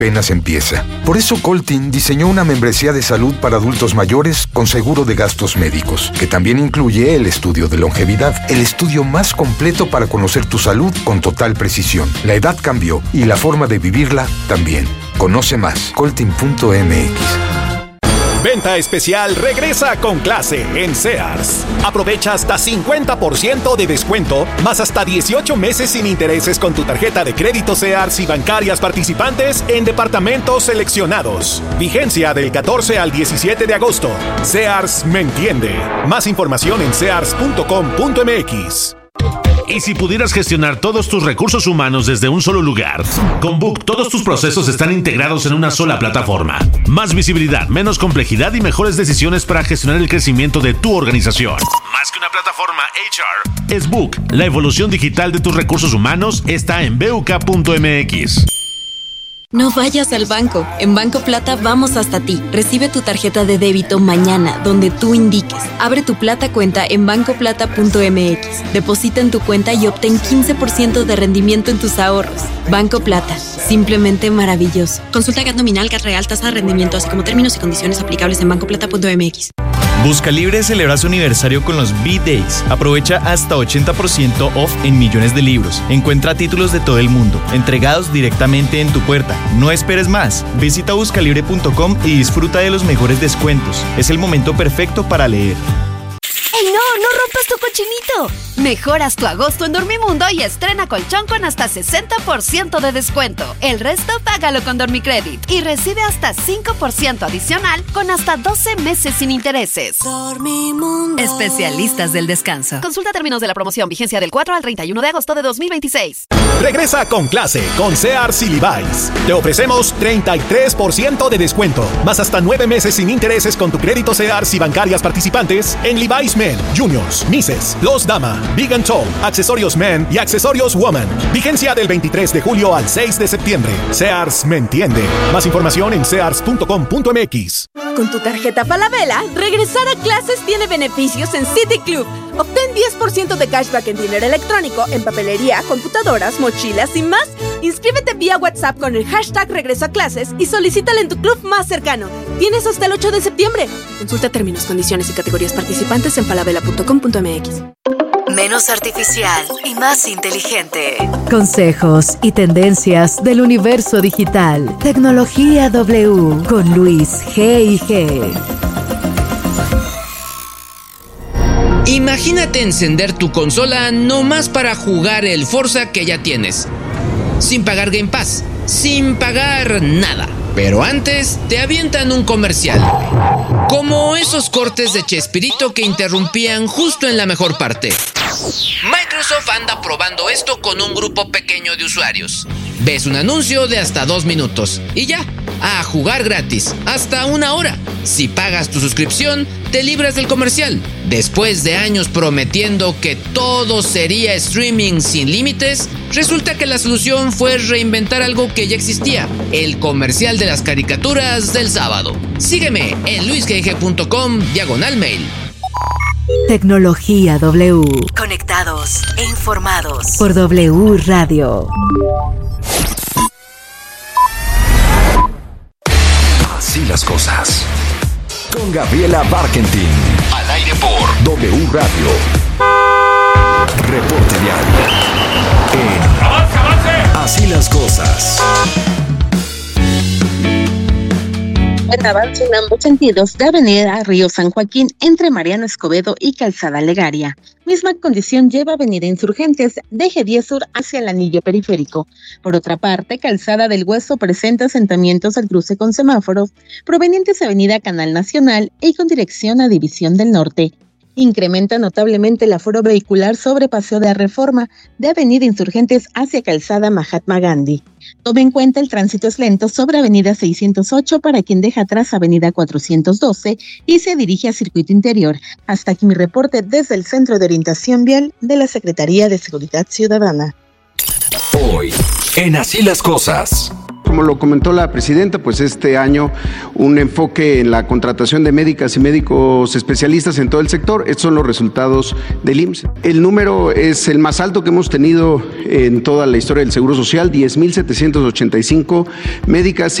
apenas empieza. Por eso Coltin diseñó una membresía de salud para adultos mayores con seguro de gastos médicos, que también incluye el estudio de longevidad, el estudio más completo para conocer tu salud con total precisión. La edad cambió y la forma de vivirla también. Conoce más, coltin.mx. Venta especial regresa con clase en Sears. Aprovecha hasta 50% de descuento, más hasta 18 meses sin intereses con tu tarjeta de crédito Sears y bancarias participantes en departamentos seleccionados. Vigencia del 14 al 17 de agosto. Sears me entiende. Más información en sears.com.mx. ¿Y si pudieras gestionar todos tus recursos humanos desde un solo lugar? Con Book, todos tus procesos están integrados en una sola plataforma. Más visibilidad, menos complejidad y mejores decisiones para gestionar el crecimiento de tu organización. Más que una plataforma HR, es Book. La evolución digital de tus recursos humanos está en BUK.mx. No vayas al banco. En Banco Plata vamos hasta ti. Recibe tu tarjeta de débito mañana, donde tú indiques. Abre tu Plata cuenta en bancoplata.mx. Deposita en tu cuenta y obtén 15% de rendimiento en tus ahorros. Banco Plata. Simplemente maravilloso. Consulta GAT nominal, GAT real, tasa de rendimiento, así como términos y condiciones aplicables en bancoplata.mx. Buscalibre celebra su aniversario con los B-Days. Aprovecha hasta 80% off en millones de libros. Encuentra títulos de todo el mundo, entregados directamente en tu puerta. No esperes más. Visita buscalibre.com y disfruta de los mejores descuentos. Es el momento perfecto para leer. ¡Ey, no! ¡No rompas tu cochinito! Mejoras tu agosto en Dormimundo y estrena colchón con hasta 60% de descuento. El resto págalo con Dormicredit y recibe hasta 5% adicional con hasta 12 meses sin intereses. Dormimundo. Especialistas del descanso. Consulta términos de la promoción. Vigencia del 4 al 31 de agosto de 2026. Regresa con clase con Sears y Levi's. Te ofrecemos 33% de descuento, más hasta 9 meses sin intereses con tu crédito Sears y bancarias participantes en Levi's Men, Juniors, Misses, Los Dama, Big and Tall, accesorios Men y accesorios Woman. Vigencia del 23 de julio al 6 de septiembre. Sears me entiende. Más información en sears.com.mx. Con tu tarjeta Falabella, regresar a clases tiene beneficios en City Club. Obtén 10% de cashback en dinero electrónico, en papelería, computadoras, mochilas y más. Inscríbete vía WhatsApp con el hashtag Regreso a Clases y solicítala en tu club más cercano. Tienes hasta el 8 de septiembre. Consulta términos, condiciones y categorías participantes en falabella.com.mx. Menos artificial y más inteligente. Consejos y tendencias del universo digital. Tecnología W con Luis G&G. Imagínate encender tu consola nomás para jugar el Forza que ya tienes. Sin pagar Game Pass, sin pagar nada. Pero antes te avientan un comercial. Como esos cortes de Chespirito que interrumpían justo en la mejor parte. Microsoft anda probando esto con un grupo pequeño de usuarios. Ves un anuncio de hasta 2 minutos y ya, a jugar gratis, hasta 1 hora. Si pagas tu suscripción, te libras del comercial. Después de años prometiendo que todo sería streaming sin límites, resulta que la solución fue reinventar algo que ya existía: el comercial de las caricaturas del sábado. Sígueme en luisgg.com/mail. Tecnología W. Conectados e informados. Por W Radio. Así las cosas. Con Gabriela Barkentin. Al aire por W Radio. Reporte diario. En Así las cosas. Buen avance en ambos sentidos de Avenida Río San Joaquín entre Mariano Escobedo y Calzada Legaria. Misma condición lleva Avenida Insurgentes de Eje 10 Sur hacia el anillo periférico. Por otra parte, Calzada del Hueso presenta asentamientos al cruce con semáforos provenientes de Avenida Canal Nacional y con dirección a División del Norte. Incrementa notablemente el aforo vehicular sobre Paseo de la Reforma de Avenida Insurgentes hacia Calzada Mahatma Gandhi. Tome en cuenta el tránsito es lento sobre Avenida 608 para quien deja atrás Avenida 412 y se dirige a Circuito Interior. Hasta aquí mi reporte desde el Centro de Orientación Vial de la Secretaría de Seguridad Ciudadana. Hoy, en Así las cosas. como lo comentó la presidenta, pues este año un enfoque en la contratación de médicas y médicos especialistas en todo el sector. Estos son los resultados del IMSS. El número es el más alto que hemos tenido en toda la historia del Seguro Social, 10,785 médicas